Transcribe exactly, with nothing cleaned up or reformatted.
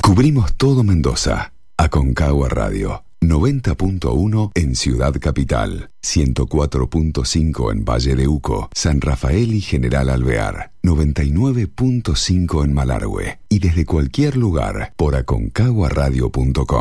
Cubrimos todo Mendoza. Aconcagua Radio. noventa punto uno en Ciudad Capital, ciento cuatro punto cinco en Valle de Uco, San Rafael y General Alvear, noventa y nueve punto cinco en Malargüe y desde cualquier lugar por aconcagua radio punto com.